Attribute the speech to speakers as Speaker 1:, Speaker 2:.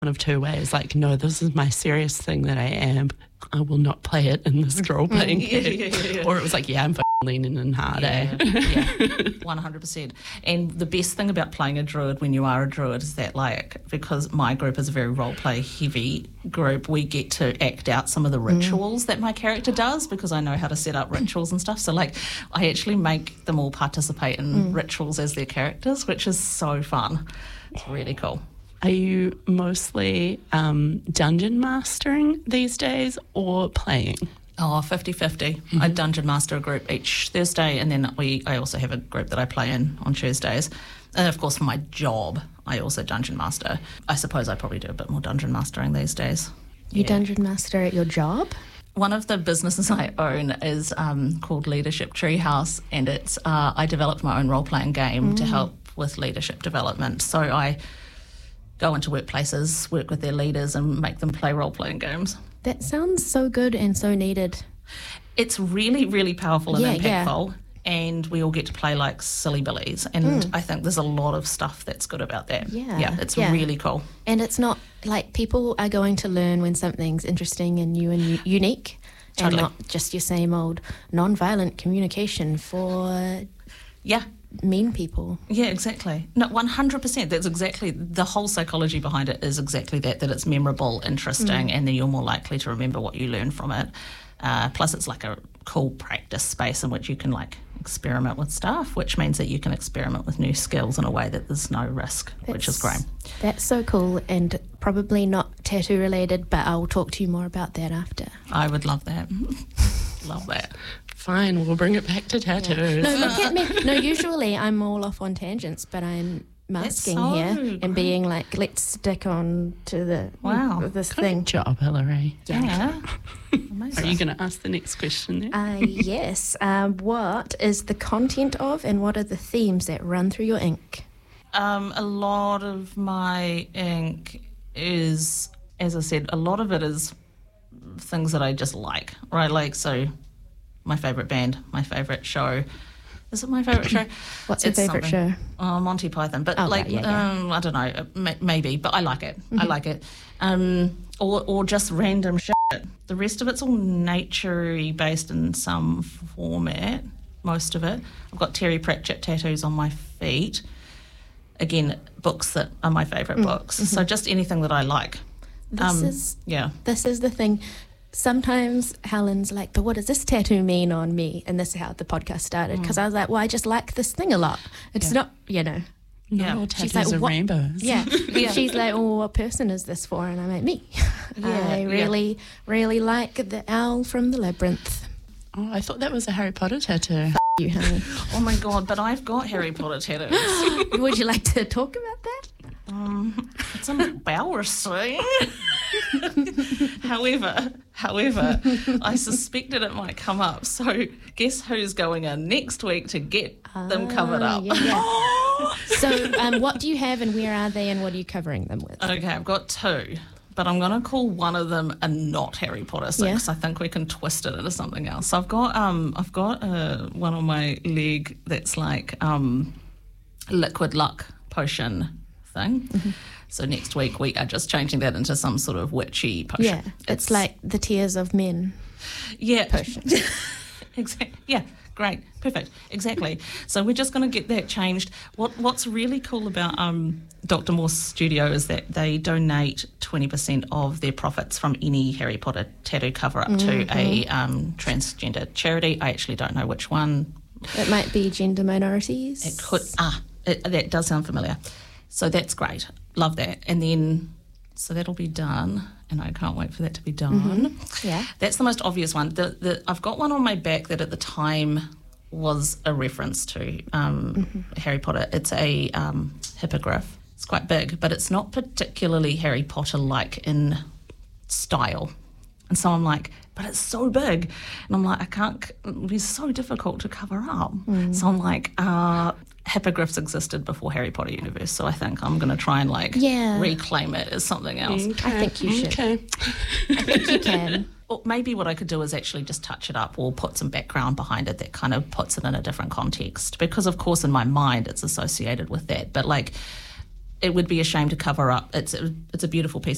Speaker 1: one of two ways. Like, no, this is my serious thing that I am. I will not play it in this role-playing gig. Or it was like, yeah, I'm leaning in hard,
Speaker 2: Yeah, 100%. And the best thing about playing a druid when you are a druid is that, like, because my group is a very role-play heavy group, we get to act out some of the rituals that my character does because I know how to set up rituals and stuff. So, like, I actually make them all participate in rituals as their characters, which is so fun. It's really cool.
Speaker 1: Are you mostly dungeon mastering these days or playing?
Speaker 2: Oh, 50-50. I dungeon master a group each Thursday, and then I also have a group that I play in on Tuesdays. And, of course, for my job, I also dungeon master. I suppose I probably do a bit more dungeon mastering these days.
Speaker 3: You dungeon master at your job?
Speaker 2: One of the businesses I own is called Leadership Treehouse, and it's I developed my own role-playing game to help with leadership development. So I go into workplaces, work with their leaders and make them play role-playing games.
Speaker 3: That sounds so good and so needed.
Speaker 2: It's really, really powerful and impactful, and we all get to play like silly billies, and I think there's a lot of stuff that's good about that. It's really cool.
Speaker 3: And it's not like people are going to learn when something's interesting and new and unique, and not just your same old non-violent communication for mean people.
Speaker 2: Yeah, exactly. No, 100%. That's exactly the whole psychology behind it is exactly that it's memorable, interesting, and then you're more likely to remember what you learn from it. Plus, it's like a cool practice space in which you can like experiment with stuff, which means that you can experiment with new skills in a way that there's no risk, which is great.
Speaker 3: That's so cool, and probably not tattoo related, but I'll talk to you more about that after.
Speaker 2: I would love that. Love that.
Speaker 1: Fine, we'll bring it back to tattoos.
Speaker 3: No, look at me. No, usually I'm all off on tangents, but I'm masking here and being like, let's stick on to this thing.
Speaker 1: Good job, Hilary.
Speaker 2: Yeah.
Speaker 1: Are you going to ask the next question then?
Speaker 3: Yes. What is the content of and what are the themes that run through your ink?
Speaker 2: A lot of my ink is, as I said, a lot of it is things that I just like, right? Like, so my favourite band, my favourite show. Is it my favourite show?
Speaker 3: What's your favourite show?
Speaker 2: Monty Python. But I don't know, maybe, but I like it. I like it. Or just random shit. The rest of it's all nature-y based in some format, most of it. I've got Terry Pratchett tattoos on my feet. Again, books that are my favourite books. So just anything that I like.
Speaker 3: This is the thing. Sometimes Helen's like, but what does this tattoo mean on me? And this is how the podcast started, because I was like, well, I just like this thing a lot. It's not,
Speaker 1: Not all tattoos are rainbows.
Speaker 3: Yeah. She's like, oh, what person is this for? And I'm like, me. I really, really like the owl from the labyrinth.
Speaker 1: Oh, I thought that was a Harry Potter tattoo.
Speaker 3: You, honey. Oh
Speaker 2: my God, but I've got Harry Potter tattoos.
Speaker 3: Would you like to talk about that?
Speaker 2: It's embarrassing. However, I suspected it might come up. So guess who's going in next week to get them covered up?
Speaker 3: So what do you have and where are they and what are you covering them with?
Speaker 2: Okay, I've got two, but I'm going to call one of them a not Harry Potter because I think we can twist it into something else. So I've got one on my leg that's like liquid luck potion thing. So next week we are just changing that into some sort of witchy potion.
Speaker 3: Yeah, it's like the Tears of Men potion.
Speaker 2: Exactly. Yeah, great, perfect, exactly. So we're just going to get that changed. What's really cool about Dr. Morse Studio is that they donate 20% of their profits from any Harry Potter tattoo cover up to a transgender charity. I actually don't know which one.
Speaker 3: It might be gender minorities.
Speaker 2: It could. That does sound familiar. So that's great. Love that. And then, so that'll be done, and I can't wait for that to be done.
Speaker 3: Yeah.
Speaker 2: That's the most obvious one. I've got one on my back that at the time was a reference to Harry Potter. It's a hippogriff. It's quite big, but it's not particularly Harry Potter-like in style. And so I'm like, but it's so big. And I'm like, it'd be so difficult to cover up. So I'm like, hippogriffs existed before Harry Potter universe, so I think I'm going to try and reclaim it as something else.
Speaker 3: I think you should. I think you can.
Speaker 2: Or maybe what I could do is actually just touch it up or put some background behind it that kind of puts it in a different context, because of course in my mind it's associated with that, but like it would be a shame to cover up. It's a beautiful piece